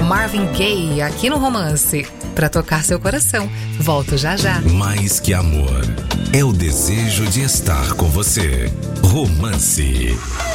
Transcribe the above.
Marvin Gaye aqui no Romance, pra tocar seu coração. Volto já já. Mais que amor, é o desejo de estar com você. Romance.